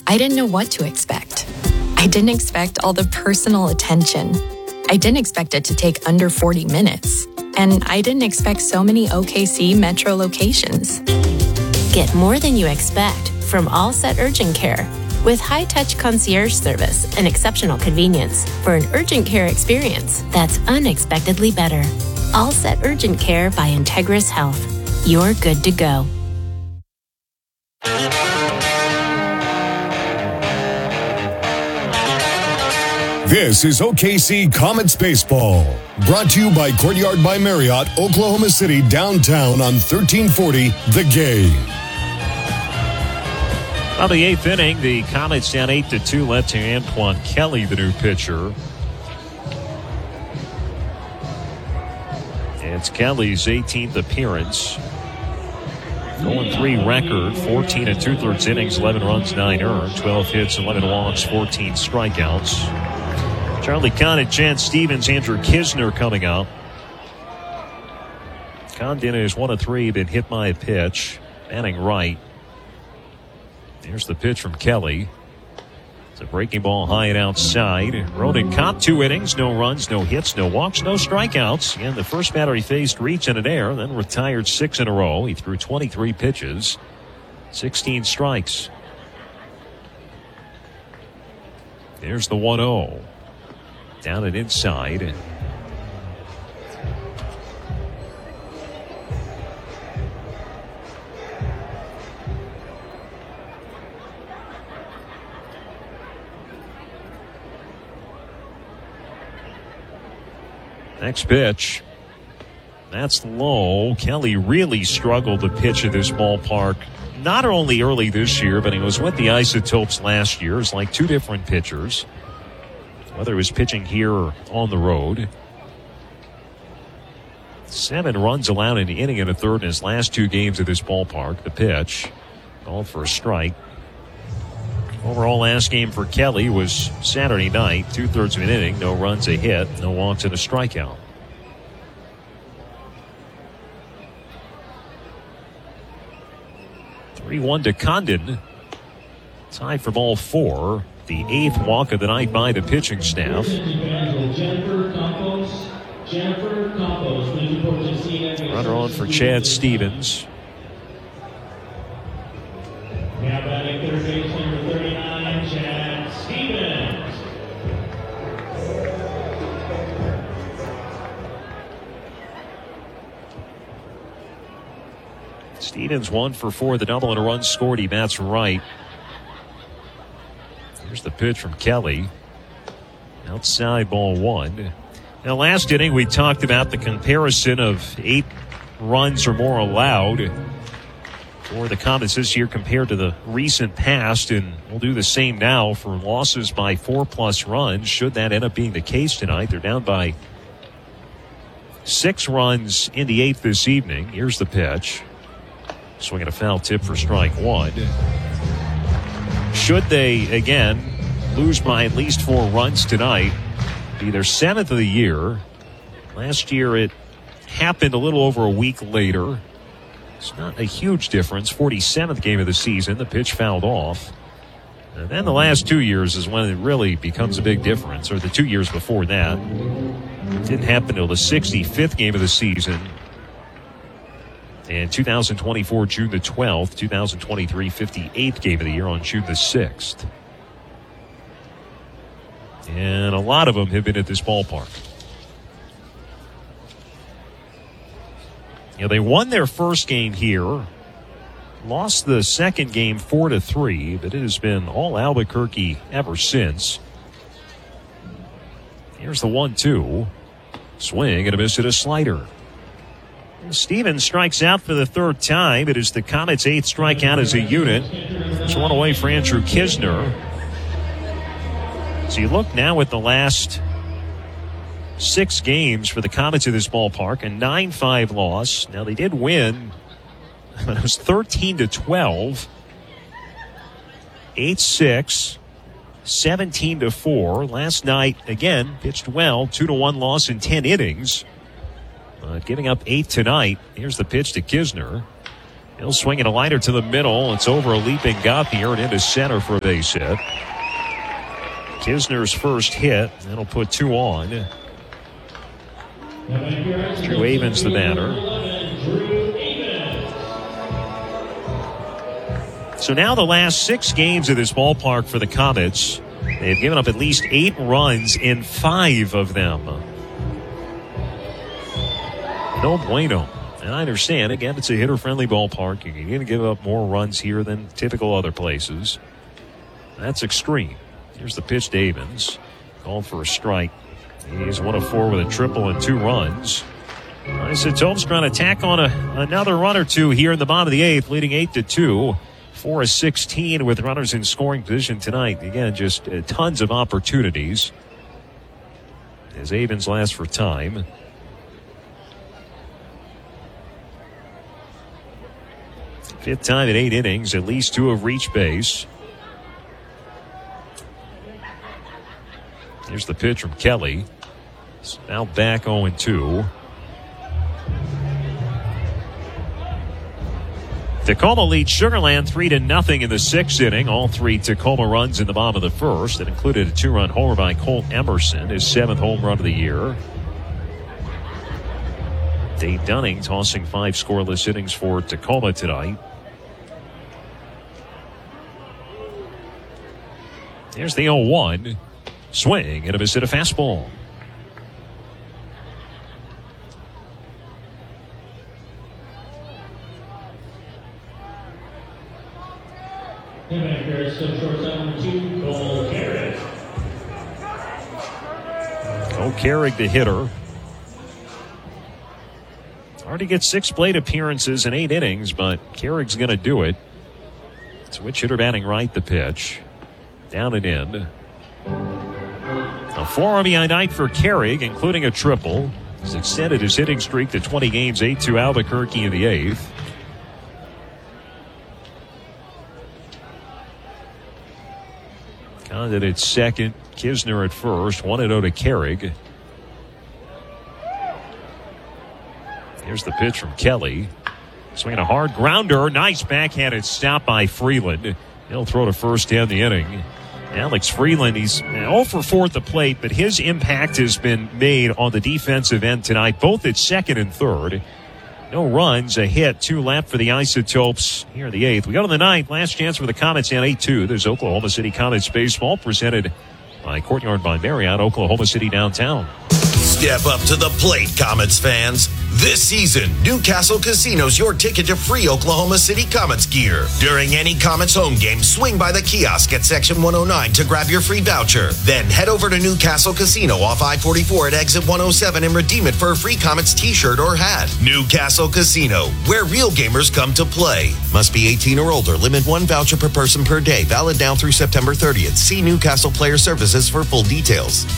I didn't know what to expect. I didn't expect all the personal attention. I didn't expect it to take under 40 minutes. And I didn't expect so many OKC Metro locations. Get more than you expect from All Set Urgent Care. With high-touch concierge service and exceptional convenience for an urgent care experience that's unexpectedly better. All Set Urgent Care by Integris Health. You're good to go. This is OKC Comets Baseball, brought to you by Courtyard by Marriott, Oklahoma City, downtown on 1340 The Game. On the eighth inning, the Comets down 8-2, led to Antoine Kelly, the new pitcher. It's Kelly's 18th appearance. 0-3 record, 14 2/3 innings, 11 runs, 9 earned, 12 hits, 11 walks, 14 strikeouts. Charlie Condon, Chad Stevens, Andrew Kisner coming up. Condon is 1 of 3, been hit by a pitch, batting right. Here's the pitch from Kelly. It's a breaking ball high and outside. Ronan Kopp, 2 innings, no runs, no hits, no walks, no strikeouts. And the first batter he faced reached in an air, then retired 6 in a row. He threw 23 pitches, 16 strikes. There's the 1-0. Down and inside. Next pitch. That's low. Kelly really struggled to pitch at this ballpark. Not only early this year, but he was with the Isotopes last year. It's like 2 different pitchers. Whether he was pitching here or on the road. 7 runs allowed in the inning and a third in his last 2 games at this ballpark. The pitch. Called for a strike. Overall last game for Kelly was Saturday night, 2/3 of an inning, no runs, a hit, no walks, and a strikeout. (3-1) to Condon. Tied for ball 4. The 8th walk of the night by the pitching staff. Runner on for Chad Stevens. Now batting third base, number 39, Chad Stevens. Stevens 1 for 4, the double and a run scored. He bats right. Here's the pitch from Kelly. Outside, ball 1. Now, last inning we talked about the comparison of 8 runs or more allowed for the Comets this year compared to the recent past, and we'll do the same now for losses by 4+ runs. Should that end up being the case tonight, they're down by 6 runs in the 8th this evening. Here's the pitch. Swinging a foul tip for strike 1. Should they, again, lose by at least 4 runs tonight, be their 7th of the year. Last year it happened a little over a week later. It's not a huge difference. 47th game of the season, the pitch fouled off. And then the last 2 years is when it really becomes a big difference, or the 2 years before that. It didn't happen until the 65th game of the season. And 2024, June the 12th, 2023, 58th game of the year on June the 6th. And a lot of them have been at this ballpark. You know, they won their first game here, lost the second game 4-3, but it has been all Albuquerque ever since. Here's the 1-2. Swing and a miss at a slider. Stevens strikes out for the 3rd time. It is the Comets' 8th strikeout as a unit. It's 1 away for Andrew Kisner. So you look now at the last 6 games for the Comets in this ballpark, a 9-5 loss. Now they did win. It was 13-12, 8-6, 17-4. Last night, again, pitched well, 2-1 loss in 10 innings. Giving up 8 tonight. Here's the pitch to Kisner. He'll swing it a liner to the middle. It's over a leaping Gauthier and into center for a base hit. Kisner's first hit. That'll put 2 on. Drew Avens the batter. So now the last 6 games of this ballpark for the Comets, they've given up at least 8 runs in 5 of them. No bueno. And I understand, again, it's a hitter-friendly ballpark. You're going to give up more runs here than typical other places. That's extreme. Here's the pitch to Avens. Called for a strike. He's 1 of 4 with a triple and 2 runs. Isotopes trying to tack on another run or 2 here in the bottom of the 8th, leading 8-2. 4 of 16 with runners in scoring position tonight. Again, just tons of opportunities. As Avens last for time. Fifth time in 8 innings, at least 2 have reached base. Here's the pitch from Kelly. It's now back 0-2. Tacoma leads Sugar Land 3-0 in the 6th inning. All 3 Tacoma runs in the bottom of the 1st. That included a 2-run homer by Colt Emerson, his 7th home run of the year. Dave Dunning tossing 5 scoreless innings for Tacoma tonight. Here's the 0-1. Swing and a miss at a fastball. Cole Carrig, the hitter. Hard to get 6 plate appearances in 8 innings, but Carrig's going to do it. Switch hitter batting right, the pitch. Down and in. A 4 RBI night for Carrig, including a triple. He's extended his hitting streak to 20 games, 8-2 Albuquerque in the 8th. Condit at second, Kisner at first, 1-0 to Carrig. Here's the pitch from Kelly. Swinging a hard grounder. Nice backhanded stop by Freeland. He'll throw to first in the inning. Alex Freeland, he's 0 for 4 at the plate, but his impact has been made on the defensive end tonight, both at second and third. No runs, a hit, 2 left for the Isotopes here in the 8th. We go to the 9th. Last chance for the Comets down 8-2. There's Oklahoma City Comets baseball presented by Courtyard by Marriott, Oklahoma City downtown. Step up to the plate, Comets fans. This season, Newcastle Casino's your ticket to free Oklahoma City Comets gear. During any Comets home game, swing by the kiosk at Section 109 to grab your free voucher. Then head over to Newcastle Casino off I-44 at Exit 107 and redeem it for a free Comets t-shirt or hat. Newcastle Casino, where real gamers come to play. Must be 18 or older. Limit 1 voucher per person per day. Valid now through September 30th. See Newcastle Player Services for full details.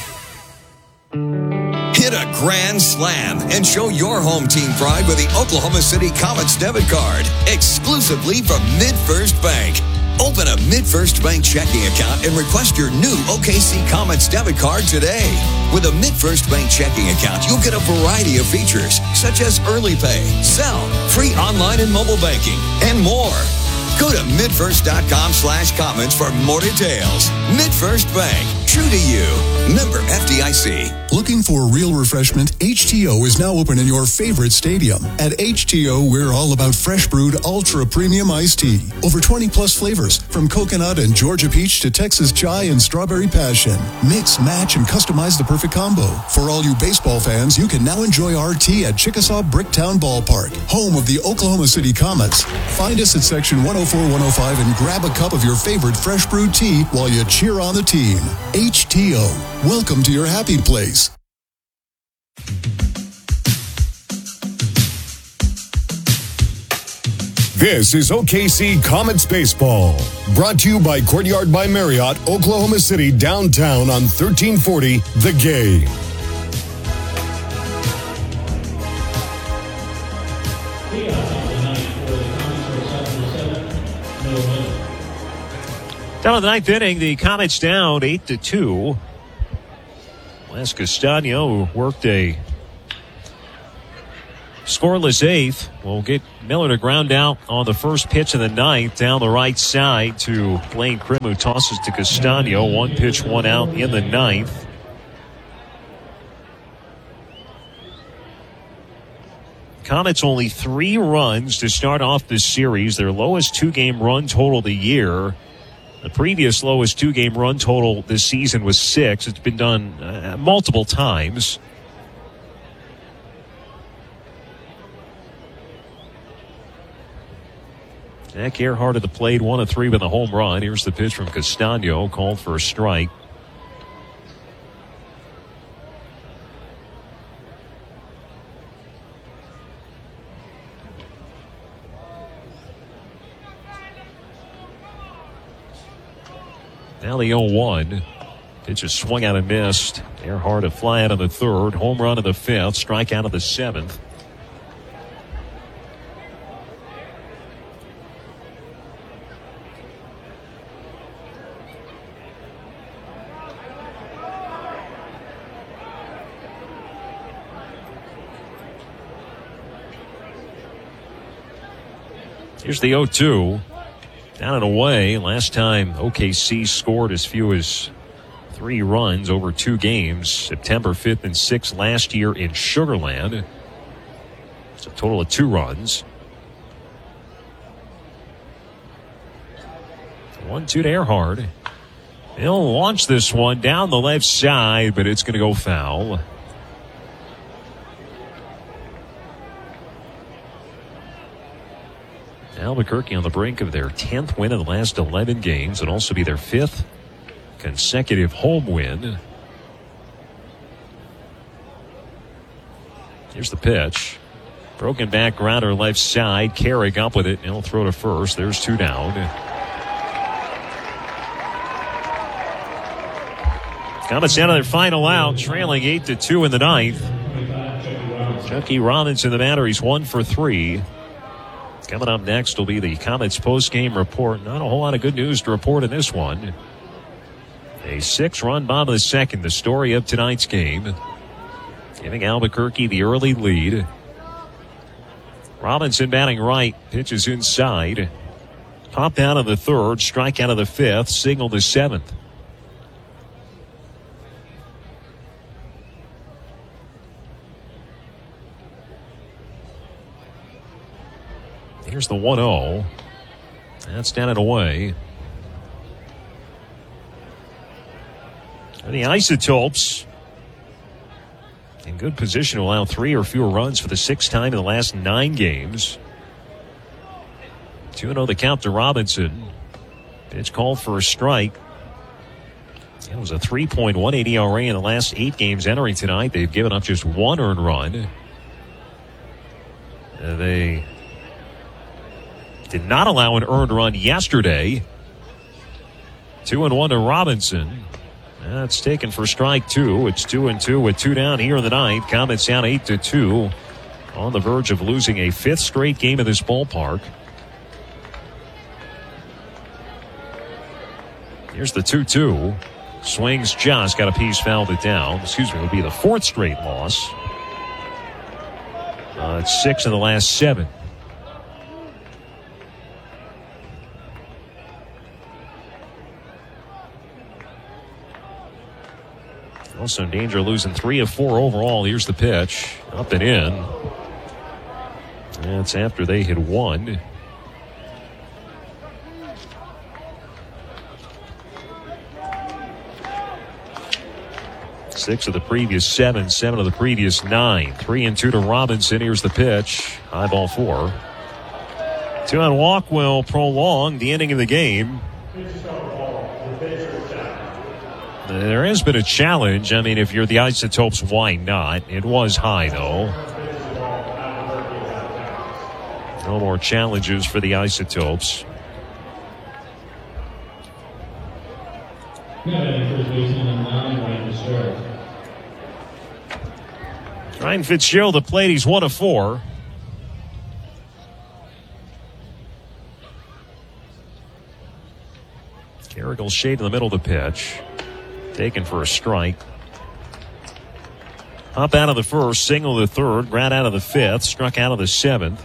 Hit a grand slam and show your home team pride with the Oklahoma City Comets debit card, exclusively from MidFirst Bank. Open a MidFirst Bank checking account and request your new OKC Comets debit card today. With a MidFirst Bank checking account, you'll get a variety of features, such as early pay, sell, free online and mobile banking, and more. Go to midfirst.com/comments for more details. MidFirst Bank, true to you. Member FDIC. Looking for real refreshment? HTO is now open in your favorite stadium. At HTO, we're all about fresh brewed ultra premium iced tea. Over 20 plus flavors, from coconut and Georgia peach to Texas chai and strawberry passion. Mix, match, and customize the perfect combo. For all you baseball fans, you can now enjoy our tea at Chickasaw Bricktown Ballpark, home of the Oklahoma City Comets. Find us at section 104-105 and grab a cup of your favorite fresh brewed tea while you cheer on the team. HTO, welcome to your happy place. This is OKC Comets Baseball, brought to you by Courtyard by Marriott, Oklahoma City downtown on 1340 The Game. Down in the 9th inning, the Comets down 8-2. Les Castano worked a Scoreless eighth. We'll get Miller to ground out on the first pitch of the ninth down the right side to Blaine Krim, who tosses to Castano. 1 pitch, 1 out in the ninth. Comets only 3 runs to start off this series. Their lowest 2-game run total of the year. The previous lowest 2-game run total this season was 6. It's been done multiple times. Zach Earhart at the plate, 1 of 3 with a home run. Here's the pitch from Castano, called for a strike. Now the 0-1. Pitch is swung out and missed. Earhart a fly out of the third. Home run of the fifth. Strikeout of the seventh. Here's the 0-2. Down and away. Last time OKC scored as few as 3 runs over 2 games. September 5th and 6th last year in Sugar Land. It's a total of 2 runs. 1-2 to Earhart. He'll launch this one down the left side, but it's going to go foul. Albuquerque on the brink of their 10th win in the last 11 games. It'll also be their 5th consecutive home win. Here's the pitch. Broken back grounder left side. Carrick up with it. He'll throw to first. There's 2 down. Comets down to their final out, trailing 8-2 in the ninth. Chucky Robinson, the batter, he's 1 for 3. Coming up next will be the Comets post-game report. Not a whole lot of good news to report in this one. A 6-run bomb of the second, the story of tonight's game, giving Albuquerque the early lead. Robinson batting right, pitches inside. Pop out of the third, strike out of the fifth, signal the seventh. Here's the 1-0. That's down and away. And the Isotopes in good position to allow 3 or fewer runs for the 6th time in the last 9 games. 2-0 the count to Robinson. Pitch called for a strike. It was a 3.18 ERA in the last 8 games entering tonight. They've given up just 1 earned run. They did not allow an earned run yesterday. 2-1 to Robinson. That's taken for strike 2. It's 2-2 with 2 down here in the ninth. Comets down 8-2. On the verge of losing a 5th straight game in this ballpark. Here's the 2-2. Swings just, got a piece, fouled it down. It'll be the 4th straight loss. It's 6 in the last 7. Also in danger of losing 3 of 4 overall. Here's the pitch. Up and in. That's after they had won. Six of the previous 7, 7 of the previous 9. 3-2 to Robinson. Here's the pitch. High ball 4. 2-out walk will prolong the ending of the game. There has been a challenge. I mean, if you're the Isotopes, why not? It was high, though. No more challenges for the Isotopes. Ryan Fitzgerald, the plate, he's 1 of 4. Carrick shade in the middle of the pitch. Taken for a strike. Up out of the first, single the third, ground out of the fifth, struck out of the seventh.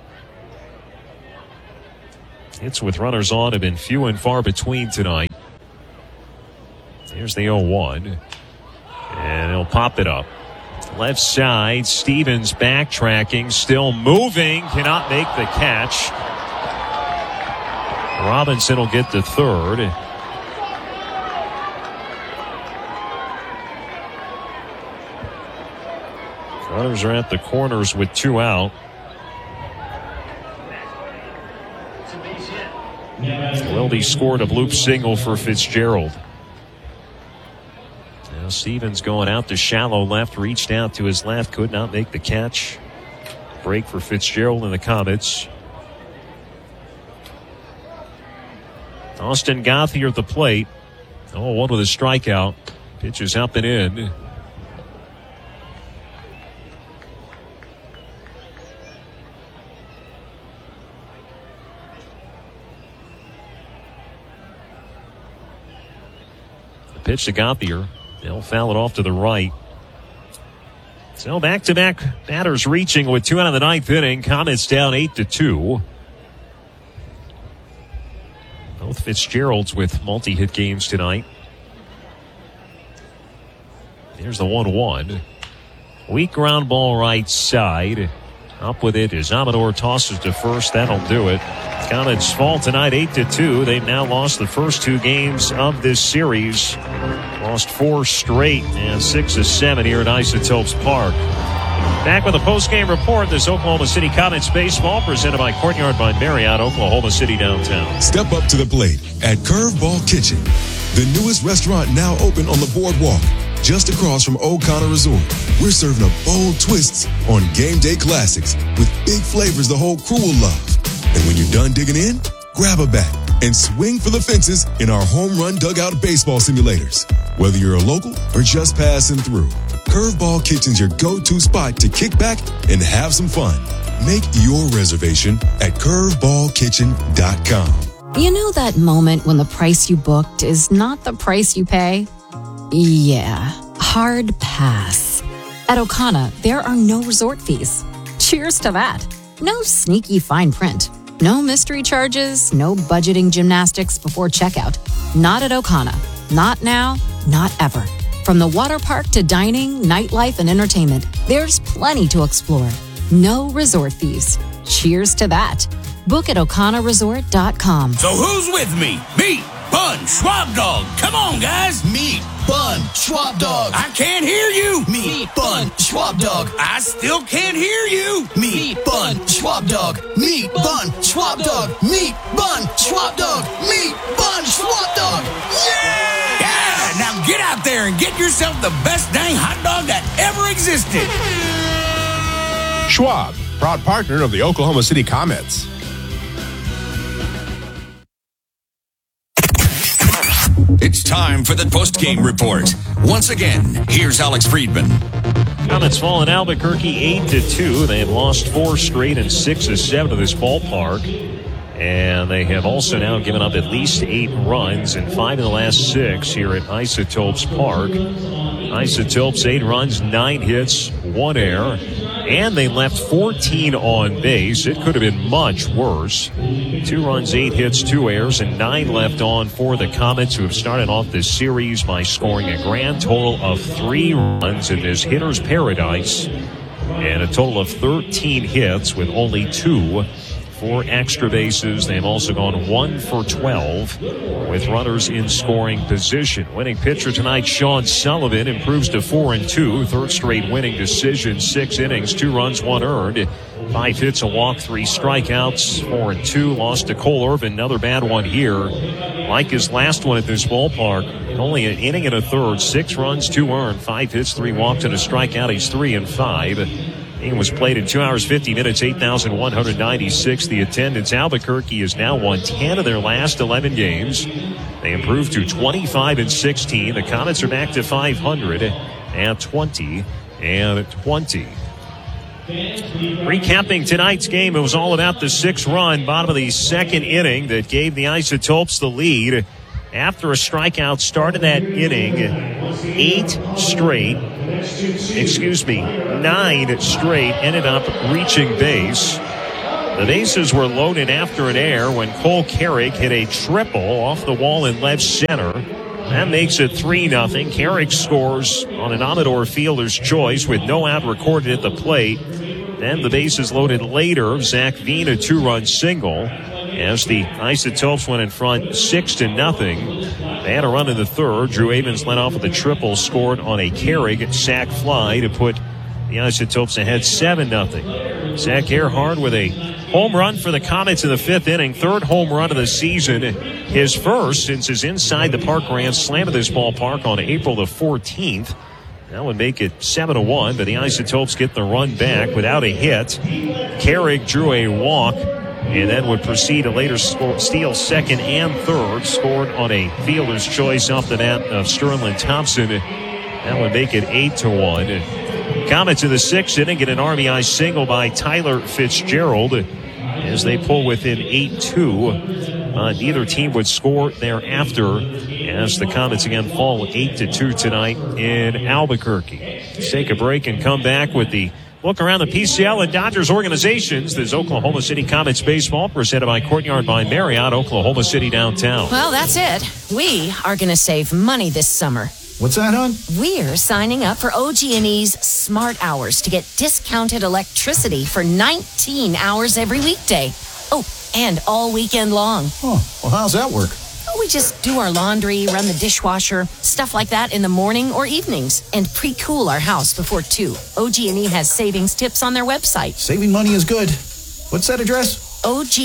Hits with runners on have been few and far between tonight. Here's the 0-1. And he'll pop it up. Left side, Stevens backtracking, still moving, cannot make the catch. Robinson will get to third. Runners are at the corners with two out. Wilde scored a bloop single for Fitzgerald. Now Stevens going out to shallow left, reached out to his left, could not make the catch. Break for Fitzgerald and the Comets. Austin Gothier at the plate. 0-1 with a strikeout. Pitch is up and in. Pitch to Gothier. They'll foul it off to the right. So back-to-back batters reaching with two out of the ninth inning. Comets down 8-2. Both Fitzgeralds with multi-hit games tonight. Here's the 1-1. Weak ground ball right side. Up with it as Amador tosses to first. That'll do it. Comets fall tonight 8-2. They've now lost the first two games of this series. Lost four straight and 6-7 here at Isotopes Park. Back with a post-game report. This Oklahoma City Comets baseball presented by Courtyard by Marriott, Oklahoma City downtown. Step up to the plate at Curveball Kitchen, the newest restaurant now open on the boardwalk, just across from O'Connor Resort. We're serving up bold twists on game day classics with big flavors the whole crew will love. And when you're done digging in, grab a bat and swing for the fences in our home run dugout baseball simulators. Whether you're a local or just passing through, Curveball Kitchen's your go-to spot to kick back and have some fun. Make your reservation at curveballkitchen.com. You know that moment when the price you booked is not the price you pay? Yeah, hard pass. At O'Connor, there are no resort fees. Cheers to that. No sneaky fine print. No mystery charges, no budgeting gymnastics before checkout. Not at O'Connor. Not now, not ever. From the water park to dining, nightlife, and entertainment, there's plenty to explore. No resort fees. Cheers to that. Book at O'ConnorResort.com. So who's with me? Meat, bun, Schwab dog. Come on, guys. Meat, bun, Schwab dog. I can't hear you. Meat, bun, Schwab dog. I still can't hear you. Meat, bun, Schwab dog. Meat, bun, Schwab dog. Meat, bun, Schwab dog. Meat, bun, Schwab dog. Yeah! Yeah! Now get out there and get yourself the best dang hot dog that ever existed. Schwab, proud partner of the Oklahoma City Comets. It's time for the post-game report. Once again, here's Alex Friedman. Comets fall in Albuquerque 8-2. They have lost four straight and 6-7 to this ballpark. And they have also now given up at least 8 runs in 5 of the last 6 here at Isotopes Park. Isotopes, 8 runs, 9 hits, 1 error. And they left 14 on base. It could have been much worse. 2 runs, 8 hits, 2 errors, and 9 left on for the Comets, who have started off this series by scoring a grand total of 3 runs in this hitter's paradise. And a total of 13 hits with only 2 for extra bases. They've also gone 1 for 12 with runners in scoring position. Winning pitcher tonight, Sean Sullivan, improves to 4-2. Third straight winning decision, 6 innings, 2 runs, 1 earned. 5 hits, a walk, 3 strikeouts, 4-2. Lost to Cole Irvin, another bad one here. Like his last one at this ballpark, only an inning and a third, 6 runs, 2 earned, 5 hits, 3 walks, and a strikeout. He's 3-5. It was played in 2 hours, 50 minutes, 8,196. The attendance. Albuquerque has now won 10 of their last 11 games. They improved to 25-16. The Comets are back to 500 at 20-20. Recapping tonight's game, it was all about the 6-run bottom of the second inning that gave the Isotopes the lead. After a strikeout start of that inning, 8 straight. 9 straight ended up reaching base. The bases were loaded after an error when Cole Carrick hit a triple off the wall in left center. That makes it 3-0. Carrick scores on an Amador fielder's choice with no out recorded at the plate. Then the bases loaded later. Zach Veen, a 2-run single. As the Isotopes went in front 6-0. They had a run in the third. Drew Avens led off with a triple, scored on a Carrick sac fly to put the Isotopes ahead 7-0. Zach Earhart with a home run for the Comets in the 5th inning. 3rd home run of the season. His first since his inside the park grand slam at this ballpark on April the 14th. That would make it 7-1, but the Isotopes get the run back without a hit. Carrick drew a walk and then would proceed to later steal second and third. Scored on a fielder's choice off the bat of Sterling Thompson. That would make it 8-1. Comets in the 6th inning get an RBI single by Tyler Fitzgerald as they pull within 8-2. Neither team would score thereafter as the Comets again fall 8-2 tonight in Albuquerque. Let's take a break and come back with the look around the PCL and Dodgers organizations. This is Oklahoma City Comets baseball presented by Courtyard by Marriott, Oklahoma City downtown. Well, that's it. We are going to save money this summer. What's that, hon? We're signing up for OG&E's Smart Hours to get discounted electricity for 19 hours every weekday. Oh, and all weekend long. Oh, well, how's that work? We just do our laundry, run the dishwasher, stuff like that in the morning or evenings, and pre-cool our house before 2. OG&E has savings tips on their website. Saving money is good. What's that address?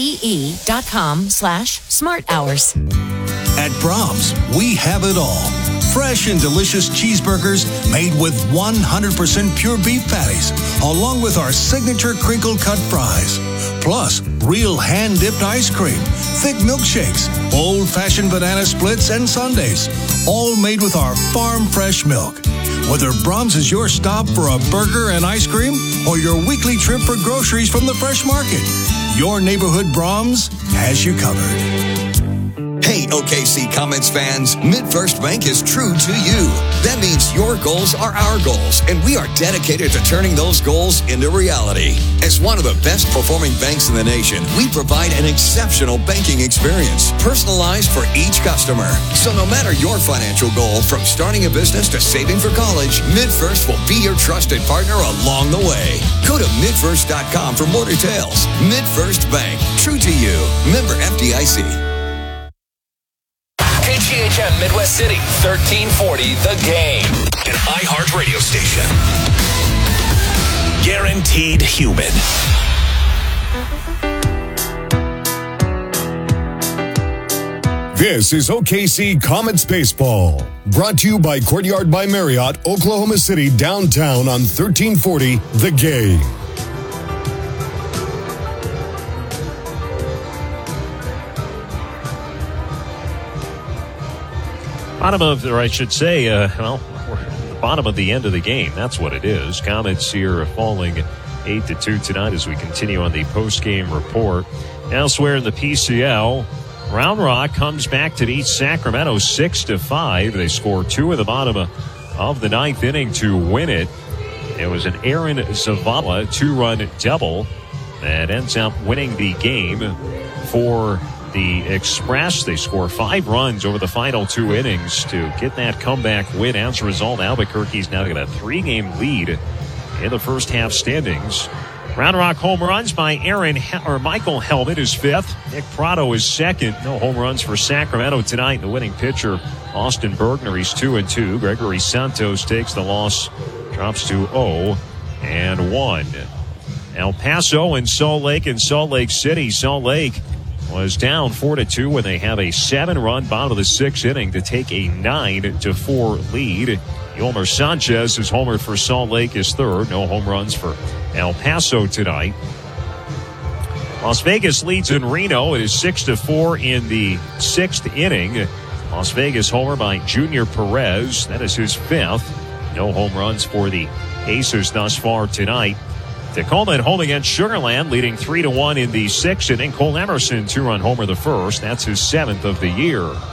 OGE.com/smart hours. At Brahms, we have it all. Fresh and delicious cheeseburgers made with 100% pure beef patties, along with our signature crinkle-cut fries. Plus, real hand-dipped ice cream, thick milkshakes, old-fashioned banana splits, and sundaes, all made with our farm-fresh milk. Whether Brahms is your stop for a burger and ice cream or your weekly trip for groceries from the fresh market, your neighborhood Brahms has you covered. Hey, OKC Comets fans, MidFirst Bank is true to you. That means your goals are our goals, and we are dedicated to turning those goals into reality. As one of the best performing banks in the nation, we provide an exceptional banking experience, personalized for each customer. So no matter your financial goal, from starting a business to saving for college, MidFirst will be your trusted partner along the way. Go to midfirst.com for more details. MidFirst Bank, true to you. Member FDIC. KGHM Midwest City, 1340 The Game. An iHeart radio station. Guaranteed human. This is OKC Comets Baseball. Brought to you by Courtyard by Marriott, Oklahoma City downtown on 1340 The Game. Bottom of, or I should say, we're at the bottom of the end of the game. That's what it is. Comets here falling 8-2 tonight as we continue on the post-game report. Elsewhere in the PCL, Round Rock comes back to beat Sacramento 6-5. They score 2 in the bottom of the 9th inning to win it. It was an Aaron Zavala 2-run double that ends up winning the game for the Express. They score 5 runs over the final 2 innings to get that comeback win. As a result, Albuquerque's now got a 3-game lead in the first half standings. Round Rock home runs by Michael Helmet is 5th. Nick Prado is 2nd. No home runs for Sacramento tonight. The winning pitcher, Austin Bergner, he's 2-2. Gregory Santos takes the loss, drops to 0-1. El Paso and Salt Lake City. Salt Lake was down 4-2 when they have a 7-run bottom of the 6th inning to take a 9-4 lead. Yolmer Sanchez, who's homered for Salt Lake, is 3rd. No home runs for El Paso tonight. Las Vegas leads in Reno. It is 6-4 in the 6th inning. Las Vegas homer by Junior Perez. That is his 5th. No home runs for the Aces thus far tonight. Tacoma at home against Sugar Land, leading 3-1 in the 6th inning. Cole Emerson, 2-run homer the 1st. That's his 7th of the year.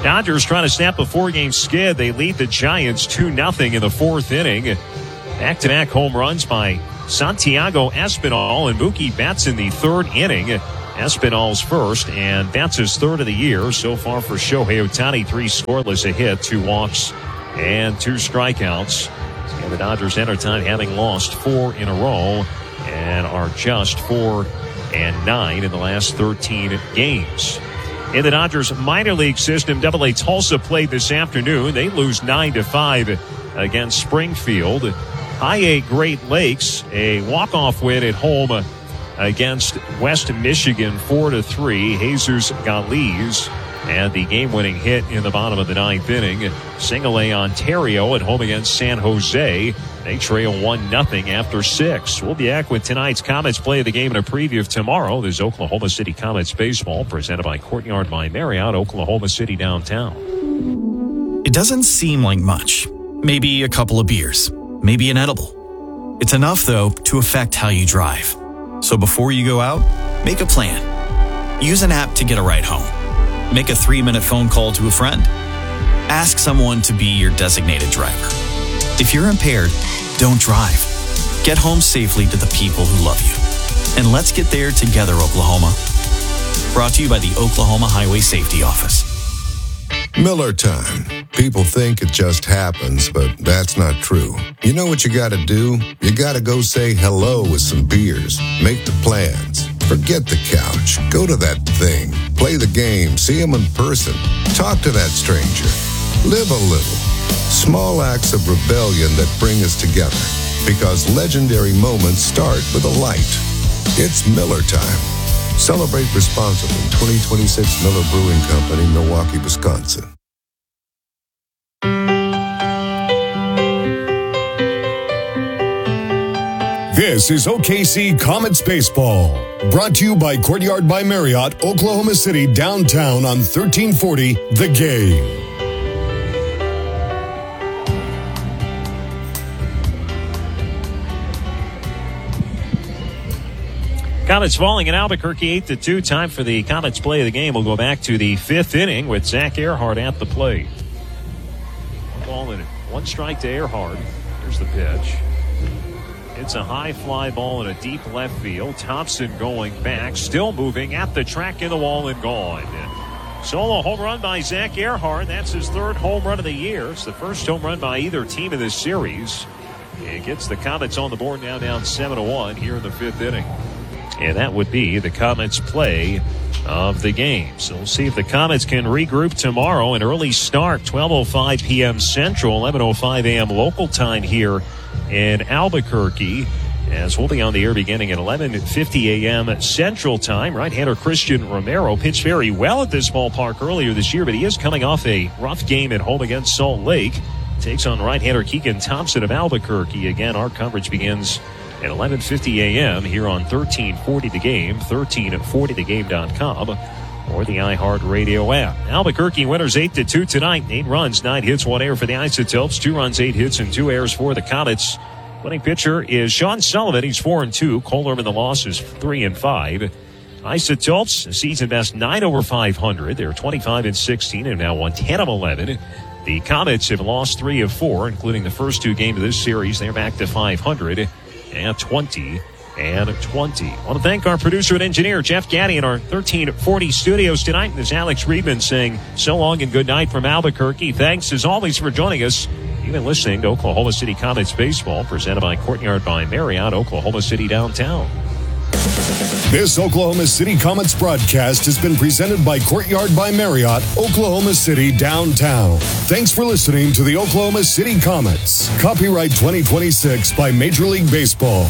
Dodgers trying to snap a 4-game skid. They lead the Giants 2-0 in the 4th inning. Back-to-back home runs by Santiago Espinal and Mookie Betts in the 3rd inning. Espinal's first, and that's his 3rd of the year. So far for Shohei Ohtani, 3 scoreless, a hit, 2 walks, and 2 strikeouts. And the Dodgers enter time having lost 4 in a row and are just 4-9 in the last 13 games. In the Dodgers minor league system, AA Tulsa played this afternoon. They lose 9-5 against Springfield. High A Great Lakes, a walk-off win at home against West Michigan, 4-3. Jesus Galiz and the game-winning hit in the bottom of the 9th inning. Single A Ontario at home against San Jose. They trail 1-0 after 6. We'll be back with tonight's Comets play of the game and a preview of tomorrow. This is Oklahoma City Comets baseball presented by Courtyard by Marriott, Oklahoma City downtown. It doesn't seem like much. Maybe a couple of beers. Maybe an edible. It's enough, though, to affect how you drive. So before you go out, make a plan. Use an app to get a ride home. Make a 3-minute phone call to a friend. Ask someone to be your designated driver. If you're impaired, don't drive. Get home safely to the people who love you. And let's get there together, Oklahoma. Brought to you by the Oklahoma Highway Safety Office. Miller time. People think it just happens, but that's not true. You know what you gotta do? You gotta go say hello with some beers. Make the plans. Forget the couch. Go to that thing. Play the game. See them in person. Talk to that stranger. Live a little. Small acts of rebellion that bring us together. Because legendary moments start with a light. It's Miller time. Celebrate responsibly. 2026 Miller Brewing Company, Milwaukee, Wisconsin. This is OKC Comets Baseball, brought to you by Courtyard by Marriott, Oklahoma City, downtown on 1340 The Game. Comets falling in Albuquerque 8-2. Time for the Comets play of the game. We'll go back to the 5th inning with Zach Earhart at the plate. 1 ball and 1 strike to Earhart. Here's the pitch. It's a high fly ball in a deep left field. Thompson going back, still moving at the track in the wall and gone. Solo home run by Zach Earhart. That's his 3rd home run of the year. It's the first home run by either team in this series. It gets the Comets on the board now down 7-1 here in the 5th inning. And that would be the Comets play of the game. So we'll see if the Comets can regroup tomorrow. An early start, 12:05 p.m. Central, 11:05 a.m. local time here in Albuquerque, as we'll be on the air beginning at 11:50 a.m. Central Time. Right-hander Christian Romero pitched very well at this ballpark earlier this year, but he is coming off a rough game at home against Salt Lake. Takes on right-hander Keegan Thompson of Albuquerque. Again, our coverage begins at 11:50 a.m. here on 1340 The Game, 1340thegame.com, or the iHeartRadio app. Albuquerque winners 8-2 tonight. 8 runs, 9 hits, 1 error for the Isotopes. 2 runs, 8 hits, and 2 errors for the Comets. Winning pitcher is Sean Sullivan. He's 4-2. Cole Irvin, the loss, is 3-5. Isotopes, season best 9 over 500. They're 25-16 and now won 10 of 11. The Comets have lost 3 of 4, including the first 2 games of this series. They're back to 500 and 20-20. I want to thank our producer and engineer, Jeff Gaddy, in our 1340 studios tonight. This is Alex Friedman saying so long and good night from Albuquerque. Thanks, as always, for joining us. You've been listening to Oklahoma City Comets Baseball, presented by Courtyard by Marriott, Oklahoma City downtown. This Oklahoma City Comets broadcast has been presented by Courtyard by Marriott, Oklahoma City downtown. Thanks for listening to the Oklahoma City Comets. Copyright 2026 by Major League Baseball.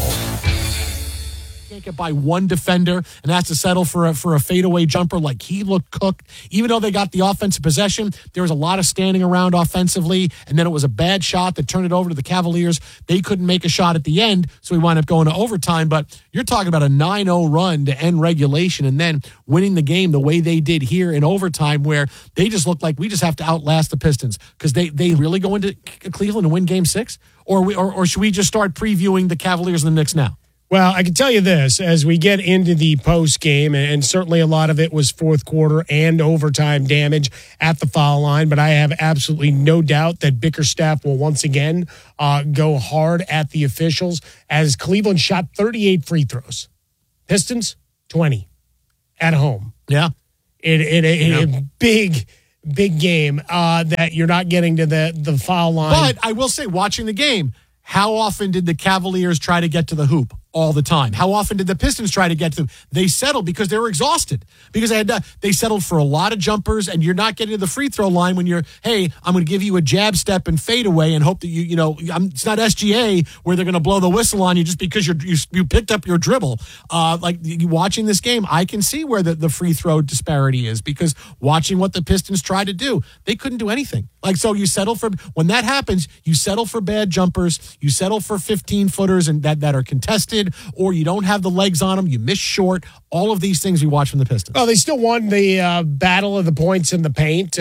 Get by one defender and has to settle for a fadeaway jumper. Like, he looked cooked. Even though they got the offensive possession, there was a lot of standing around offensively, and then it was a bad shot that turned it over to the Cavaliers. They couldn't make a shot at the end, so we wound up going to overtime. But you're talking about a 9-0 run to end regulation and then winning the game the way they did here in overtime, where they just looked like we just have to outlast the Pistons, because they really go into Cleveland and win Game 6? Or should we just start previewing the Cavaliers and the Knicks now? Well, I can tell you this, as we get into the post game, and certainly a lot of it was fourth quarter and overtime damage at the foul line, but I have absolutely no doubt that Bickerstaff will once again go hard at the officials as Cleveland shot 38 free throws. Pistons, 20 at home. Yeah. A big game that you're not getting to the foul line. But I will say, watching the game, how often did the Cavaliers try to get to the hoop? All the time. How often did the Pistons try to get to them? They settled because they were exhausted. Because they settled for a lot of jumpers, and you're not getting to the free throw line when you're, hey, I'm going to give you a jab step and fade away and hope that it's not SGA where they're going to blow the whistle on you just because you picked up your dribble. Watching this game, I can see where the free throw disparity is, because watching what the Pistons tried to do, they couldn't do anything. So you settle for, when that happens, you settle for bad jumpers, you settle for 15-footers and that are contested, or you don't have the legs on them, you miss short. All of these things we watch from the Pistons. Oh, they still won the battle of the points in the paint.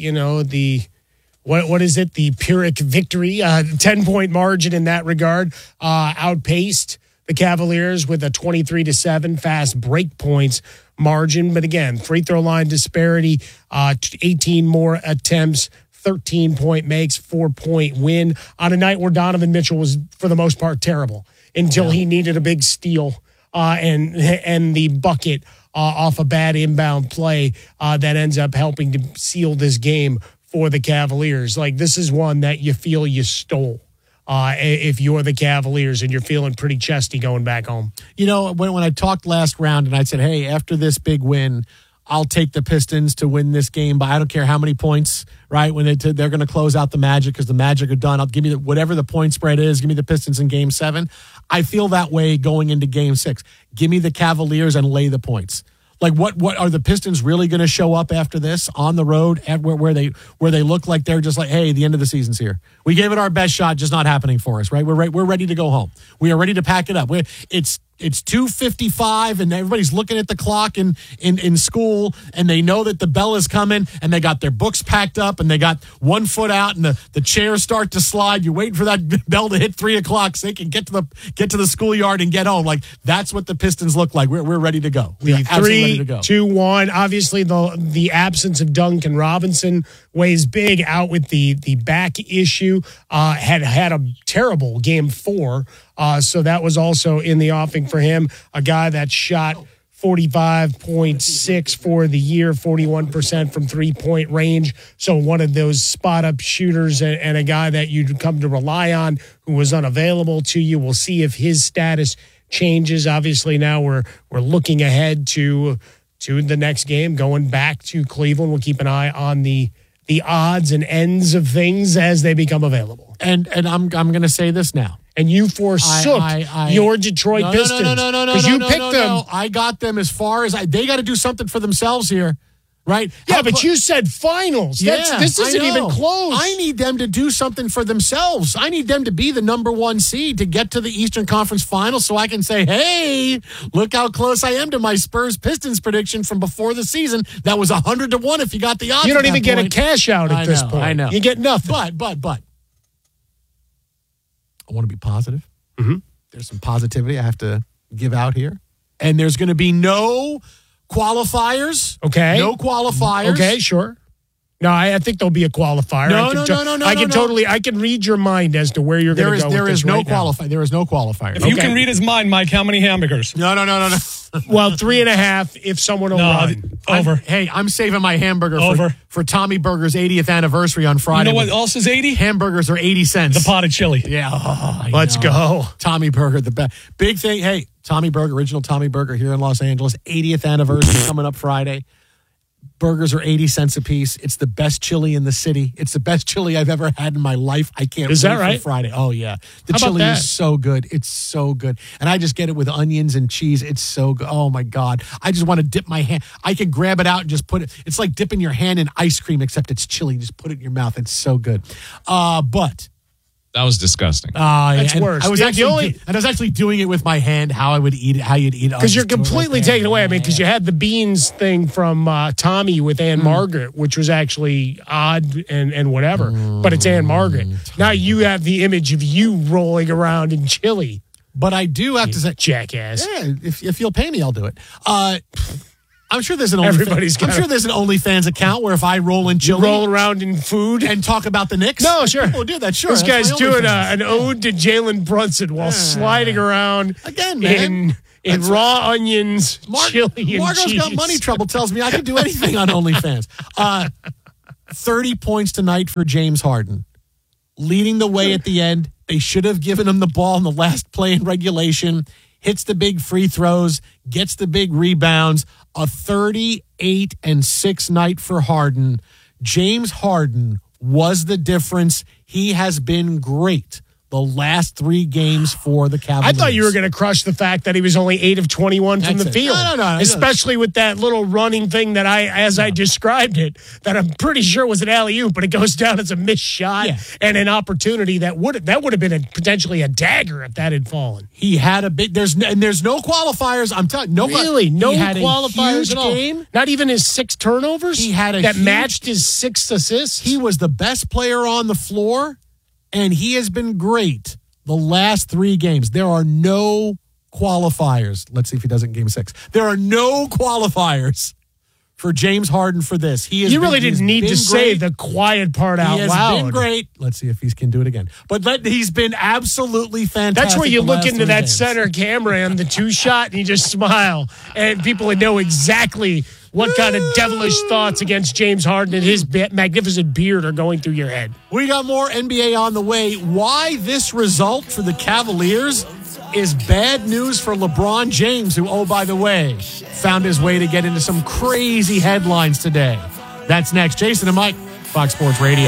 What is it? The Pyrrhic victory, 10-point margin in that regard, outpaced the Cavaliers with a 23-7 fast break points margin. But again, free throw line disparity, 18 more attempts, 13-point makes, 4-point win on a night where Donovan Mitchell was, for the most part, terrible until he needed a big steal and the bucket off a bad inbound play that ends up helping to seal this game for the Cavaliers. This is one that you feel you stole if you're the Cavaliers and you're feeling pretty chesty going back home. When I talked last round and I said, hey, after this big win, I'll take the Pistons to win this game by I don't care how many points, right? When they're going to close out the Magic because the Magic are done. I'll give me whatever the point spread is. Give me the Pistons in Game 7. I feel that way going into Game 6. Give me the Cavaliers and lay the points. What are the Pistons really going to show up after this on the road at where they look like they're just like, hey, the end of the season's here. We gave it our best shot, just not happening for us, right? We're ready to go home. We are ready to pack it up. It's 2:55 and everybody's looking at the clock in school, and they know that the bell is coming, and they got their books packed up and they got 1 foot out and the chairs start to slide. You're waiting for that bell to hit 3:00 so they can get to the schoolyard and get home. That's what the Pistons look like. We're ready to go. We are absolutely ready to go. 3-2-1. Obviously the absence of Duncan Robinson weighs big, out with the back issue. Had a terrible Game 4. So that was also in the offing for him. A guy that shot 45.6 for the year, 41% from three-point range. So one of those spot-up shooters and a guy that you'd come to rely on who was unavailable to you. We'll see if his status changes. Obviously, now we're looking ahead to the next game, going back to Cleveland. We'll keep an eye on the odds and ends of things as they become available. And I'm going to say this now. And you forsook your Detroit Pistons. No. Because you picked them. No. I got them as far as they got to do something for themselves here, right? Yeah, but you said finals. This isn't even close. I need them to do something for themselves. I need them to be the number 1 seed to get to the Eastern Conference Finals so I can say, hey, look how close I am to my Spurs-Pistons prediction from before the season. That was 100-1 if you got the odds. You don't even get a cash out at this point. I know. You get nothing. But. I want to be positive. Mm-hmm. There's some positivity I have to give out here. And there's going to be no qualifiers. Okay. No qualifiers. Okay, sure. No, I think there'll be a qualifier. I can read your mind as to where you're going to go. There is no qualifier. There is no qualifier. If you can read his mind, Mike, how many hamburgers? No. Well, 3.5 if someone will run. Over. I'm saving my hamburger for Tommy Burger's 80th anniversary on Friday. You know what else is 80? Hamburgers are 80 cents. The potted chili. Yeah. Let's go. Tommy Burger, the best. Big thing. Hey, Tommy Burger, original Tommy Burger here in Los Angeles. 80th anniversary coming up Friday. Burgers are 80 cents a piece. It's the best chili in the city. It's the best chili I've ever had in my life. I can't wait for Friday. Oh, yeah. The chili is so good. It's so good. And I just get it with onions and cheese. It's so good. Oh, my God. I just want to dip my hand. I can grab it out and just put it. It's like dipping your hand in ice cream, except it's chili. Just put it in your mouth. It's so good. But that was disgusting. That's worse. I was actually doing it with my hand. How I would eat it. How you'd eat it. Because you're completely taken away. I mean, because you had the beans thing from Tommy with Ann Margaret, which was actually odd and whatever. But it's Ann Margaret. Now you have the image of you rolling around in chili. But I do have to say, jackass. Yeah, if you'll pay me, I'll do it. I'm sure there's an OnlyFans account where if I roll in chili, roll around in food and talk about the Knicks. No, sure. People do that. Sure, this guy's that's my doing OnlyFans. an ode to Jalen Brunson while sliding around again, man. in raw onions, chili, and Margo's cheese. got money trouble. Tells me I can do anything on OnlyFans. 30 points tonight for James Harden, leading the way at the end. They should have given him the ball in the last play in regulation. Hits the big free throws, gets the big rebounds. A 38-6 night for Harden. James Harden was the difference. He has been great the last 3 games for the Cavaliers. I thought you were going to crush the fact that he was only 8 of 21 from the field. No. Especially with that little running thing that I described it, that I'm pretty sure was an alley-oop, but it goes down as a missed shot and an opportunity that would have been potentially a dagger if that had fallen. He had a big. There's no qualifiers. I'm telling you, no qualifiers at all. Game. Not even his 6 turnovers. He had that matched his 6 assists. He was the best player on the floor. And he has been great the last 3 games. There are no qualifiers. Let's see if he does it in game 6. There are no qualifiers for James Harden for this. You really didn't need to say the quiet part out loud. He has been great. Let's see if he can do it again. But he's been absolutely fantastic. That's where you look into that games. Center camera and the 2 shot and you just smile. And people would know exactly what kind of devilish thoughts against James Harden and his magnificent beard are going through your head. We got more NBA on the way. Why this result for the Cavaliers is bad news for LeBron James, who, oh, by the way, found his way to get into some crazy headlines today. That's next. Jason and Mike, Fox Sports Radio.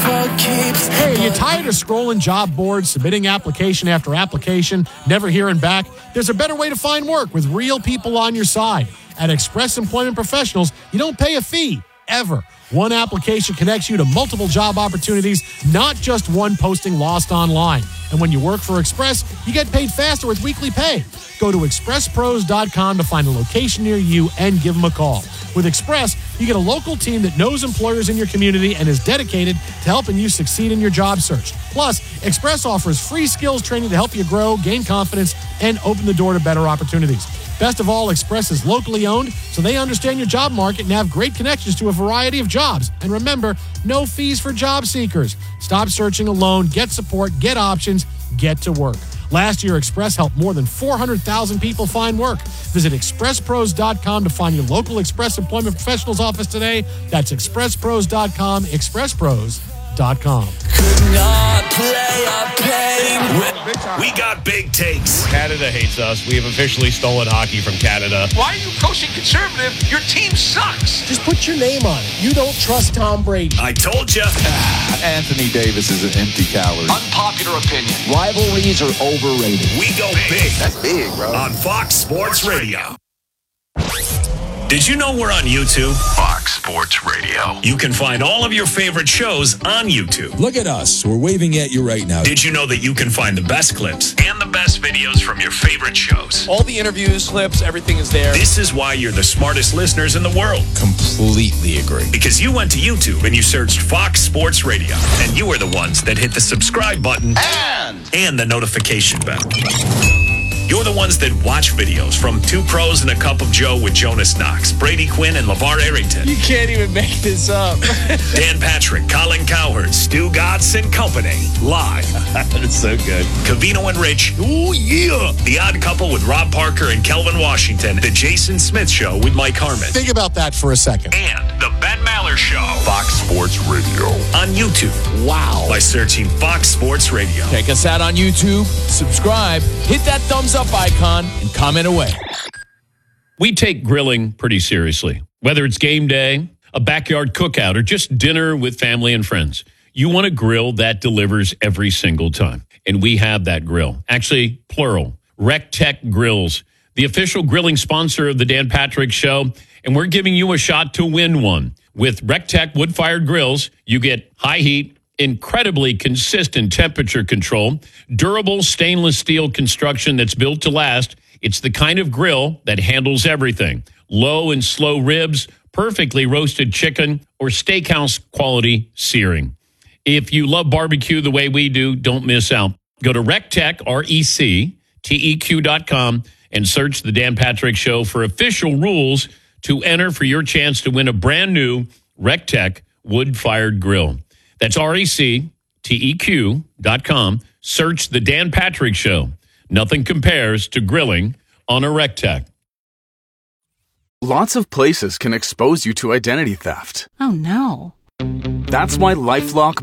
Hey, you tired of scrolling job boards, submitting application after application, never hearing back? There's a better way to find work with real people on your side. At Express Employment Professionals, you don't pay a fee, ever. One application connects you to multiple job opportunities, not just one posting lost online. And when you work for Express, you get paid faster with weekly pay. Go to expresspros.com to find a location near you and give them a call. With Express, you get a local team that knows employers in your community and is dedicated to helping you succeed in your job search. Plus, Express offers free skills training to help you grow, gain confidence, and open the door to better opportunities. Best of all, Express is locally owned, so they understand your job market and have great connections to a variety of jobs. And remember, no fees for job seekers. Stop searching alone, get support, get options, get to work. Last year, Express helped more than 400,000 people find work. Visit expresspros.com to find your local Express Employment Professionals office today. That's expresspros.com, expresspros.com. Could not play a pain. We got big takes. Canada hates us. We have officially stolen hockey from Canada. Why are you coaching conservative? Your team sucks. Just put your name on it. You don't trust Tom Brady. I told you. Anthony Davis is an empty calorie. Unpopular opinion. Rivalries are overrated. We go big. That's big, bro. On Fox Sports Radio. Did you know we're on YouTube? Fox Sports Radio. You can find all of your favorite shows on YouTube. Look at us. We're waving at you right now. Did you know that you can find the best clips and the best videos from your favorite shows? All the interviews, clips, everything is there. This is why you're the smartest listeners in the world. Completely agree. Because you went to YouTube and you searched Fox Sports Radio, and you were the ones that hit the subscribe button and the notification bell. You're the ones that watch videos from Two Pros and a Cup of Joe with Jonas Knox, Brady Quinn, and LeVar Arrington. You can't even make this up. Dan Patrick, Colin Cowherd, Stu Gatz and Company. Live. That's so good. Covino and Rich. Oh, yeah. The Odd Couple with Rob Parker and Kelvin Washington. The Jason Smith Show with Mike Harmon. Think about that for a second. And The Ben Maller Show. Fox Sports Radio. On YouTube. Wow. By searching Fox Sports Radio. Check us out on YouTube. Subscribe. Hit that thumbs up icon and comment away. We take grilling pretty seriously. Whether it's game day, a backyard cookout, or just dinner with family and friends, you want a grill that delivers every single time. And we have that grill. Actually, plural. RecTech Grills, the official grilling sponsor of the Dan Patrick Show. And we're giving you a shot to win one. With RecTech wood-fired grills, you get high heat, incredibly consistent temperature control, durable stainless steel construction that's built to last. It's the kind of grill that handles everything. Low and slow ribs, perfectly roasted chicken, or steakhouse quality searing. If you love barbecue the way we do, don't miss out. Go to RecTech, RecTech, TEQ.com, and search The Dan Patrick Show for official rules to enter for your chance to win a brand new RecTech wood-fired grill. That's RECTEQ.com. Search The Dan Patrick Show. Nothing compares to grilling on a RecTech. Lots of places can expose you to identity theft. Oh, no. That's why LifeLock